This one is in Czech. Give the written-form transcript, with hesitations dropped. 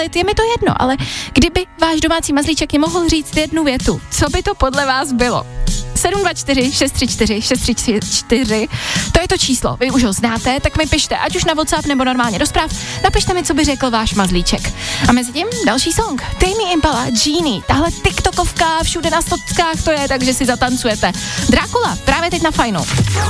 chválit, je mi to jedno, ale kdyby váš domácí mazlíček mi mohl říct jednu větu, co by to podle vás bylo? 724 634 634, to je to číslo, vy už ho znáte, tak mi pište, ať už na WhatsApp nebo normálně do zpráv, napište mi, co by řekl váš mazlíček. A mezi tím další song, Tame Impala, Genie, tahle tiktokovka, všude na stockách to je, takže si zatancujete. Drákula, právě teď na Fajnu.